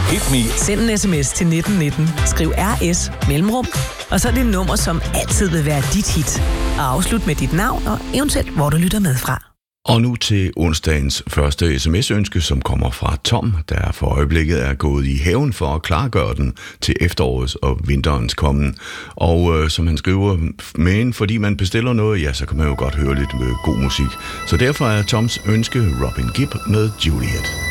Hit me. Send en sms til 1919. Skriv RS mellemrum. Og så er det nummer, som altid vil være dit hit. Og afslut med dit navn og eventuelt, hvor du lytter med fra. Og nu til onsdagens første sms-ønske, som kommer fra Tom, der for øjeblikket er gået i haven for at klargøre den til efterårets og vinterens kommen. Og som han skriver, men fordi man bestiller noget, ja, så kan man jo godt høre lidt god musik. Så derfor er Toms ønske Robin Gibb med Juliet.